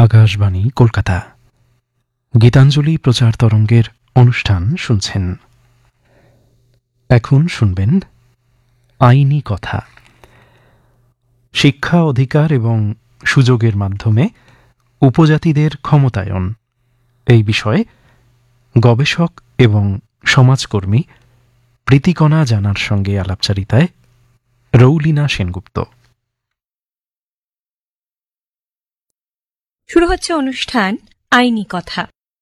আকাশবাণী কলকাতা গীতাঞ্জলি প্রচার তরঙ্গের অনুষ্ঠান শুনছেন। এখন শুনবেন আইনি কথা। শিক্ষা, অধিকার এবং সুযোগের মাধ্যমে উপজাতিদের ক্ষমতায়ন, এই বিষয়ে গবেষক এবং সমাজকর্মী প্রীতিকণা জানার সঙ্গে আলাপচারিতায় রৌলিনা সেনগুপ্ত। শুরু হচ্ছে অনুষ্ঠান আইনি কথা।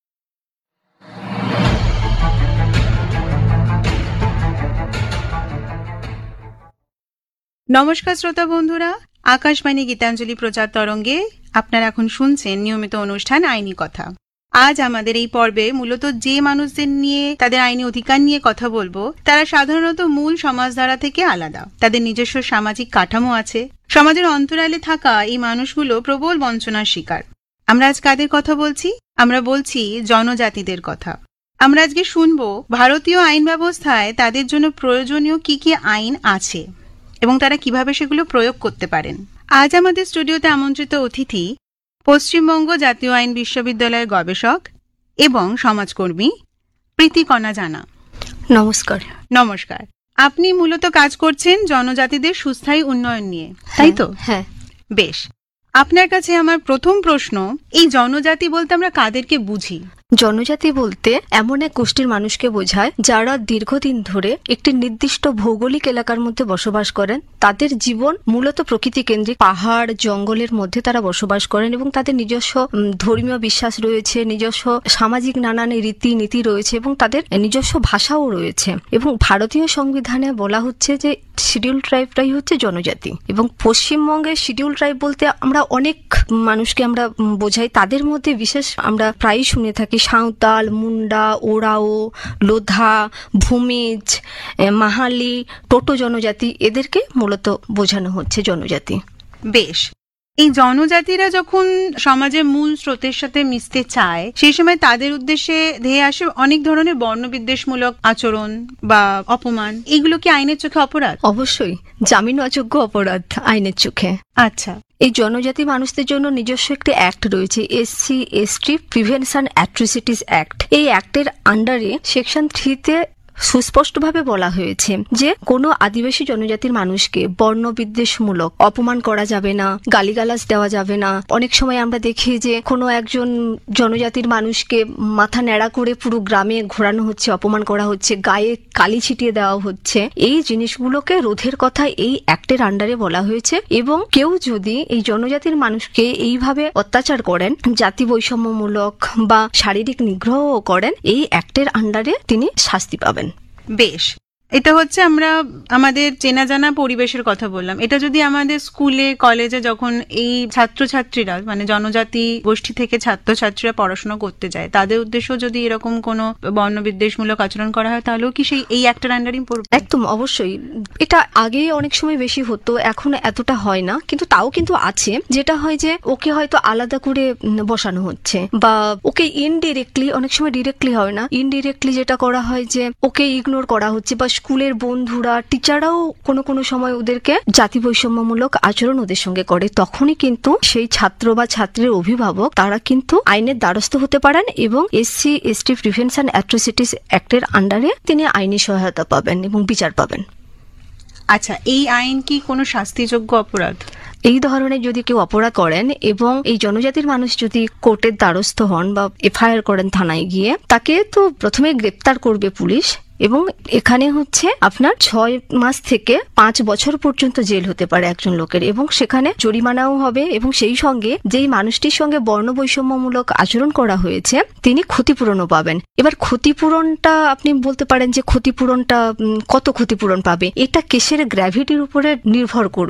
নমস্কার শ্রোতা বন্ধুরা, আকাশবাণী গীতাঞ্জলি প্রচার তরঙ্গে আপনারা এখন শুনছেন নিয়মিত অনুষ্ঠান আইনি কথা। আজ আমাদের এই পর্বে মূলত যে মানুষদের নিয়ে, তাদের আইনি অধিকার নিয়ে কথা বলবো, তারা সাধারণত মূল সমাজধারা থেকে আলাদা। তাদের নিজস্ব সামাজিক কাঠামো আছে। সমাজের অন্তরালে থাকা এই মানুষগুলো প্রবল বঞ্চনার শিকার। আমরা আজ কাদের কথা বলছি? আমরা বলছি জনজাতিদের কথা। আমরা আজকে শুনবো ভারতীয় আইন ব্যবস্থায় তাদের জন্য প্রয়োজনীয় কি কি আইন আছে এবং তারা কিভাবে সেগুলো প্রয়োগ করতে পারেন। আজ আমাদের স্টুডিওতে আমন্ত্রিত অতিথি পশ্চিমবঙ্গ জাতীয় আইন বিশ্ববিদ্যালয়ের গবেষক এবং সমাজকর্মী প্রীতিকণা জানা। নমস্কার। নমস্কার। আপনি মূলত কাজ করছেন জনজাতিদের সুস্থায়ী উন্নয়ন নিয়ে, তাই তো? হ্যাঁ। বেশ। আপনার কাছে আমার প্রথম প্রশ্ন, এই জনজাতি বলতে আমরা কাদেরকে বুঝি? জনজাতি বলতে এমন এক গোষ্ঠীর মানুষকে বোঝায় যারা দীর্ঘদিন ধরে একটি নির্দিষ্ট ভৌগোলিক এলাকার মধ্যে বসবাস করেন। তাদের জীবন মূলত প্রকৃতি কেন্দ্রিক, পাহাড় জঙ্গলের মধ্যে তারা বসবাস করেন এবং তাদের নিজস্ব ধর্মীয় বিশ্বাস রয়েছে, নিজস্ব সামাজিক নানান রীতিনীতি রয়েছে এবং তাদের নিজস্ব ভাষাও রয়েছে। এবং ভারতীয় সংবিধানে বলা হচ্ছে যে শিডিউল ট্রাইবটাই হচ্ছে জনজাতি। এবং পশ্চিমবঙ্গের শিডিউল ট্রাইব বলতে আমরা অনেক মানুষকে আমরা বোঝাই। তাদের মধ্যে বিশেষ আমরা প্রায়ই শুনে থাকি সাঁওতাল, মুন্ডা, ওরাও, লোধা, ভূমিজ, মাহালি, টোটো জনজাতি, এদেরকে মূলত বোঝানো হচ্ছে জনজাতি। বেশ। এই জনজাতিরা যখন সমাজের মূল স্রোতের সাথে মিশতে চায়, সেই সময় তাদের উদ্দেশ্যে ধেয়ে আসে অনেক ধরনের বর্ণবিদ্বেষমূলক আচরণ বা অপমান। এগুলো কি আইনের চোখে অপরাধ? অবশ্যই জামিন অযোগ্য অপরাধ আইনের চোখে। আচ্ছা। এই জনজাতি মানুষদের জন্য নিজস্ব একটি অ্যাক্ট রয়েছে, SC/ST প্রিভেনশন অ্যাট্রোসিটিস অ্যাক্ট। এই অ্যাক্টের আন্ডারে সেকশন 3-তে সুস্পষ্টভাবে বলা হয়েছে যে কোনো আদিবাসী জনজাতির মানুষকে বর্ণবিদ্বেষমূলক অপমান করা যাবে না, গালিগালাজ দেওয়া যাবে না। অনেক সময় আমরা দেখি যে কোনো একজন জনজাতির মানুষকে মাথা ন্যাড়া করে পুরো গ্রামে ঘোরানো হচ্ছে, অপমান করা হচ্ছে, গায়ে কালি ছিটিয়ে দেওয়া হচ্ছে। এই জিনিসগুলোকে রোধের কথা এই অ্যাক্টের আন্ডারে বলা হয়েছে। এবং কেউ যদি এই জনজাতির মানুষকে এইভাবে অত্যাচার করেন, জাতি বৈষম্যমূলক বা শারীরিক নিগ্রহ করেন, এই অ্যাক্টের আন্ডারে তিনি শাস্তি পাবেন। বেশ। এটা হচ্ছে আমরা আমাদের চেনা জানা পরিবেশের কথা বললাম। এটা যদি আমাদের স্কুলে কলেজে যখন এই ছাত্রছাত্রীরা, মানে জনজাতি গোষ্ঠী থেকে ছাত্রছাত্রীরা পড়াশোনা করতে যায়, তাদের উদ্দেশ্য যদি এরকম কোনো বর্ণবিদ্বেষমূলক আচরণ করা হয়, তাহলেও কি সেই এই অ্যাক্টের আন্ডারই পড়বে? একদম অবশ্যই। এটা আগে অনেক সময় বেশি হতো, এখন এতটা হয় না, কিন্তু তাও কিন্তু আছে। যেটা হয় যে ওকে হয়তো আলাদা করে বসানো হচ্ছে বা ওকে ইনডিরেক্টলি, অনেক সময় ডিরেক্টলি হয় না, ইনডিরেক্টলি যেটা করা হয় যে ওকে ইগনোর করা হচ্ছে, বা স্কুলের বন্ধুরা, টিচাররাও কোনো সময় ওদেরকে জাতি বৈষম্যমূলক আচরণ ওদের সঙ্গে করে। তখনই কিন্তু সেই ছাত্র বা ছাত্রীর অভিভাবক তারা কিন্তু আইনের দ্বারস্থ হতে পারেন এবং SC/ST প্রিভেনশন অ্যাট্রোসিটিস অ্যাক্টের আন্ডারে তিনি আইনি সহায়তা পাবেন এবং বিচার পাবেন। আচ্ছা, এই আইন কি কোনো শাস্তিযোগ্য অপরাধ? এই ধরনের যদি কেউ অপরাধ করেন এবং এই জনজাতির মানুষ যদি কোর্টের দ্বারস্থ হন বা FIR করেন থানায় গিয়ে, তাকে তো প্রথমে গ্রেপ্তার করবে পুলিশ এবং এখানে হচ্ছে আপনার 6 মাস থেকে 5 বছর পর্যন্ত জেল হতে পারে একজন লোকের, এবং সেখানে জরিমানাও হবে। এবং সেই সঙ্গে যেই মানুষটির সঙ্গে বর্ণবৈষম্যমূলক আচরণ করা হয়েছে তিনি ক্ষতিপূরণও পাবেন। এবার ক্ষতিপূরণটা আপনি বলতে পারেন যে ক্ষতিপূরণটা কত ক্ষতিপূরণ পাবে, এটা কেসের গ্র্যাভিটির উপরে নির্ভর করবে।